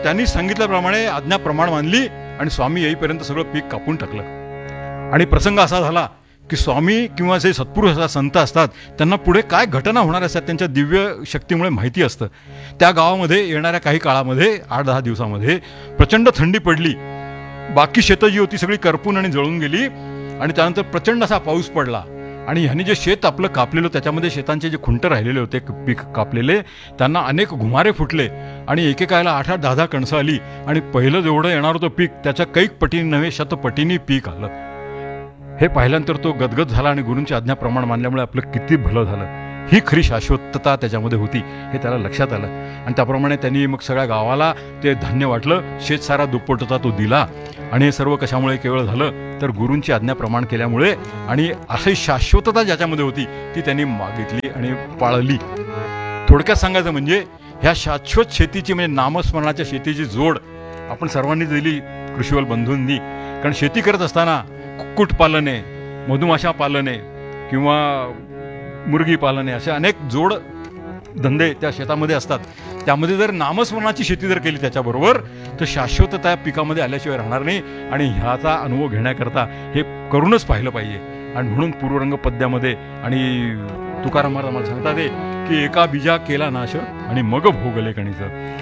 त्यांनी सांगितल्याप्रमाणे आज्ञा प्रमाण मानली आणि स्वामी येईपर्यंत सगळं पीक कापून टाकलं. आणि प्रसंग असा झाला की स्वामी किंवा जे सत्पुरुष असतात, संत असतात, त्यांना पुढे काय घटना होणार असतात त्यांच्या दिव्य शक्तीमुळे माहिती असतं. त्या गावामध्ये येणाऱ्या काही काळामध्ये 8-10 दिवसामध्ये प्रचंड थंडी पडली. बाकी शेतं जी होती सगळी करपून आणि जळून गेली. आणि त्यानंतर प्रचंड असा पाऊस पडला. आणि ह्यांनी जे शेत आपलं कापलेलं, त्याच्यामध्ये शेतांचे जे खुंट राहिलेले होते पीक कापलेले, त्यांना अनेक घुमारे फुटले. आणि एकेकाला 8-8, 10-10 कणसं आली. आणि पहिलं जेवढं येणार होतं पीक त्याच्या कैक पटीने नव्हे शतपटीने पीक आलं. हे पाहिल्यानंतर तो गदगद झाला आणि गुरूंची आज्ञा प्रमाण मानल्यामुळे आपलं किती भलं झालं. ही खरी शाश्वतता त्याच्यामध्ये होती हे त्याला लक्षात आलं. आणि त्याप्रमाणे त्यांनी मग सगळ्या गावाला ते धान्य वाटलं. शेतसारा दुप्पट होता तो दिला. आणि हे सर्व कशामुळे केवळ झालं तर गुरूंची आज्ञा प्रमाण केल्यामुळे. आणि अशी शाश्वतता ज्याच्यामध्ये होती ती त्यांनी मागितली आणि पाळली. थोडक्यात सांगायचं म्हणजे ह्या शाश्वत शेतीची म्हणजे नामस्मरणाच्या शेतीची जोड आपण सर्वांनी दिली कृषीवल बंधूंनी. कारण शेती करत असताना कुक्कुट पालने, मधुमाशा पालने किंवा मुर्गी पालने असे अनेक जोड धंदे त्या शेतामध्ये असतात. त्यामध्ये जर नामस्मरणाची शेती जर केली त्याच्याबरोबर तर शाश्वतता या पिकामध्ये आल्याशिवाय राहणार नाही. आणि ह्याचा अनुभव घेण्याकरता हे करूनच पाहिलं पाहिजे. आणि म्हणून पूर्वरंग पद्यामध्ये आणि तुकाराम महाराज आम्हाला सांगतात की एका बीजा केला नाश आणि मग भोगले कणीचं.